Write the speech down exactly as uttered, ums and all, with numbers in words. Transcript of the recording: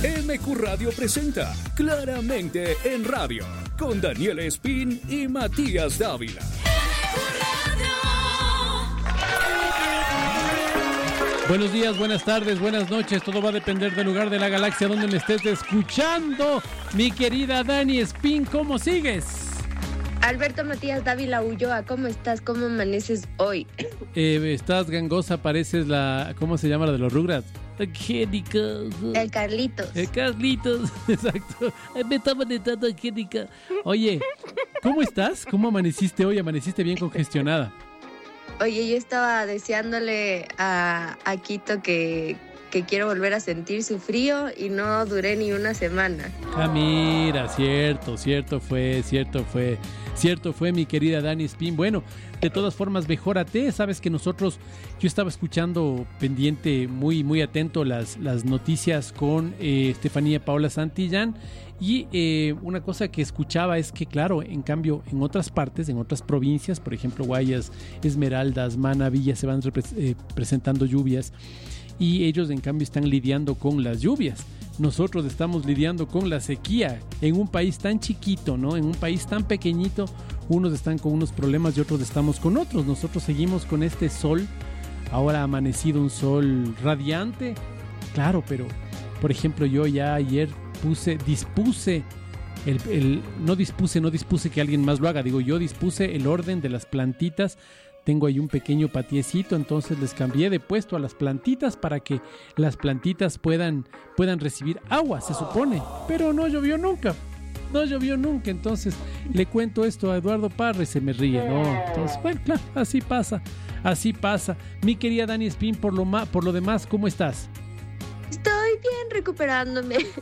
M Q Radio presenta Claramente en Radio con Daniel Espín y Matías Dávila. Buenos días, buenas tardes, buenas noches. Todo va a depender del lugar de la galaxia donde me estés escuchando. Mi querida Dani Espín, ¿cómo sigues? Alberto Matías Dávila Ulloa, ¿cómo estás? ¿Cómo amaneces hoy? Eh, estás gangosa, pareces la... ¿Cómo se llama la de los Rugrats? Angélica. El Carlitos. El Carlitos, exacto. Me estaba notando Angélica. Oye, ¿cómo estás? ¿Cómo amaneciste hoy? Amaneciste bien congestionada. Oye, yo estaba deseándole a, a Quito que, que quiero volver a sentir su frío y no duré ni una semana. Ah, mira, cierto, cierto fue, cierto fue, cierto fue, mi querida Dani Espín. Bueno, de todas formas, mejórate. Sabes que nosotros, yo estaba escuchando pendiente, muy, muy atento las, las noticias con eh, Estefanía Paula Santillán. Y eh, una cosa que escuchaba es que, claro, en cambio, en otras partes, en otras provincias, por ejemplo, Guayas, Esmeraldas, Mana, Villa, se van repre- eh, presentando lluvias y ellos, en cambio, están lidiando con las lluvias. Nosotros estamos lidiando con la sequía en un país tan chiquito, ¿no? En un país tan pequeñito, unos están con unos problemas y otros estamos con otros. Nosotros seguimos con este sol, ahora ha amanecido un sol radiante, claro, pero, por ejemplo, yo ya ayer Puse, dispuse, el, el, no dispuse, no dispuse que alguien más lo haga, digo, yo dispuse el orden de las plantitas. Tengo ahí un pequeño patiecito, entonces les cambié de puesto a las plantitas para que las plantitas puedan, puedan recibir agua, se supone, pero no llovió nunca, no llovió nunca, entonces le cuento esto a Eduardo Parra y se me ríe, ¿no? Entonces, bueno, claro, así pasa, así pasa. Mi querida Dani Espín, por lo, ma- por lo demás, ¿cómo estás? Estoy bien recuperándome.